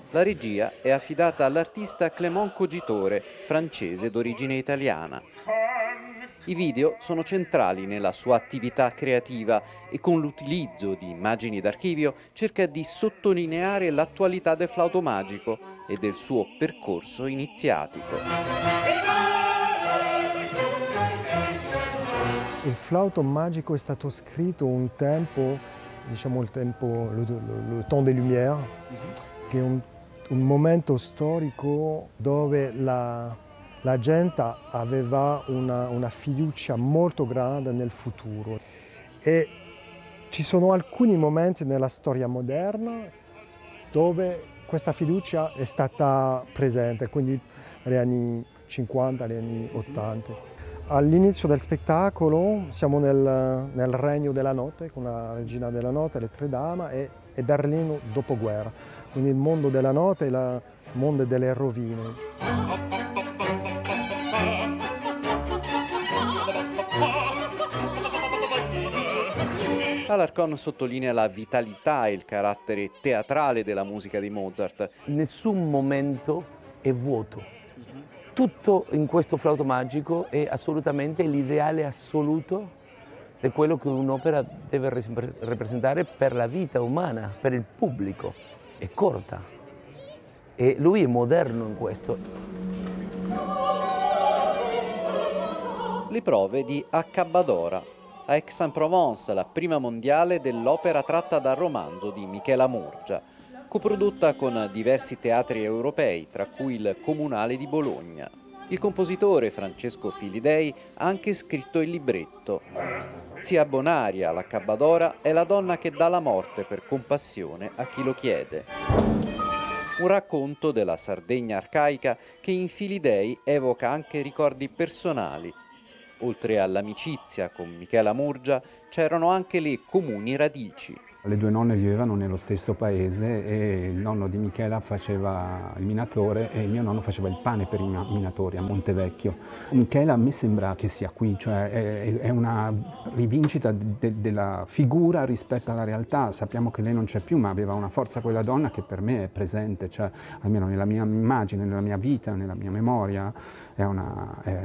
La regia è affidata all'artista Clément Cogitore, francese d'origine italiana. I video sono centrali nella sua attività creativa e con l'utilizzo di immagini d'archivio cerca di sottolineare l'attualità del flauto magico e del suo percorso iniziatico. Il flauto magico è stato scritto un tempo, diciamo il tempo, le temps des Lumières, che è un momento storico dove la gente aveva una fiducia molto grande nel futuro. E ci sono alcuni momenti nella storia moderna dove questa fiducia è stata presente, quindi negli anni 50, negli anni 80. All'inizio del spettacolo siamo nel regno della notte, con la regina della notte, le tre dame e Berlino dopoguerra. Quindi il mondo della notte e il mondo delle rovine. Alarcon sottolinea la vitalità e il carattere teatrale della musica di Mozart. Nessun momento è vuoto. Tutto in questo flauto magico è assolutamente l'ideale assoluto di quello che un'opera deve rappresentare per la vita umana, per il pubblico. È corta e lui è moderno in questo. Le prove di Accabadora, a Aix-en-Provence, la prima mondiale dell'opera tratta dal romanzo di Michela Murgia, coprodotta con diversi teatri europei, tra cui il Comunale di Bologna. Il compositore Francesco Filidei ha anche scritto il libretto. Zia Bonaria, l'Accabadora, è la donna che dà la morte per compassione a chi lo chiede. Un racconto della Sardegna arcaica che in Filidei evoca anche ricordi personali. Oltre all'amicizia con Michela Murgia, c'erano anche le comuni radici. Le due nonne vivevano nello stesso paese e il nonno di Michela faceva il minatore e mio nonno faceva il pane per i minatori a Montevecchio. Michela a me sembra che sia qui, cioè è una rivincita della figura rispetto alla realtà. Sappiamo che lei non c'è più, ma aveva una forza quella donna che per me è presente, cioè almeno nella mia immagine, nella mia vita, nella mia memoria, è